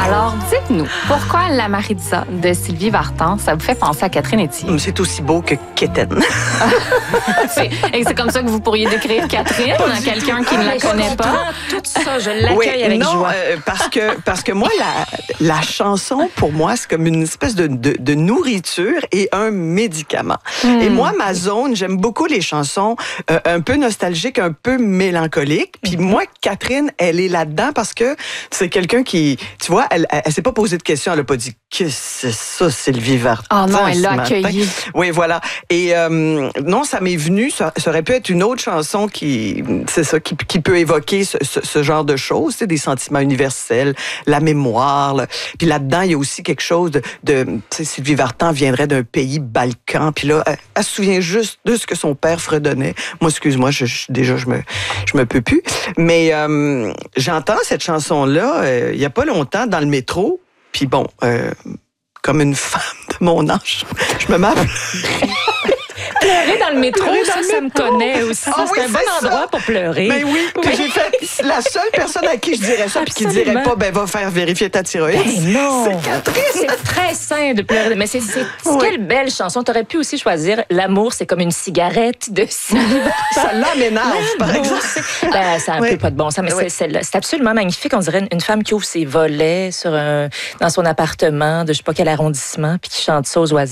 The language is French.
Alors, dites-nous, pourquoi La Maritza de Sylvie Vartan, ça vous fait penser à Catherine Etier? C'est aussi beau que Kéten. Et c'est comme ça que vous pourriez décrire Catherine, quelqu'un qui ne la connaît pas. Tout ça, je l'accueille avec joie. Parce que moi, la chanson, pour moi, c'est comme une espèce de nourriture et un médicament. Et moi, ma zone, j'aime beaucoup les chansons un peu nostalgiques, un peu mélancoliques. Puis moi, Catherine, elle est là-dedans parce que c'est quelqu'un qui, tu vois, elle s'est pas posé de questions, elle a pas dit « que c'est ça, Sylvie Vartan? » Ah non, elle l'a accueilli. Oui, voilà. Et non, ça m'est venu, ça aurait pu être une autre chanson qui peut évoquer ce genre de choses, des sentiments universels, la mémoire. Là. Puis là-dedans, il y a aussi quelque chose de tu sais, Sylvie Vartan viendrait d'un pays balkan, puis là, elle se souvient juste de ce que son père fredonnait. Moi, excuse-moi, je me peux plus. Mais j'entends cette chanson-là il y a pas longtemps dans le métro, puis bon, comme une femme de mon âge, je me mets à pleurer. Pleurer dans le métro, ça me connaît aussi. Ah, c'est un bon endroit pour pleurer. Mais oui, puis j'ai fait la seule personne à qui je dirais ça, puis qui dirait pas, va faire vérifier ta thyroïde. Non. C'est Catherine. C'est très sain de pleurer. Mais quelle belle chanson. T'aurais pu aussi choisir L'amour, c'est comme une cigarette de Sylvie. Ça m'énerve, par exemple. Ça a un peu pas de bon sens, mais c'est absolument magnifique. On dirait une femme qui ouvre ses volets dans son appartement de je sais pas quel arrondissement, puis qui chante ça aux oiseaux.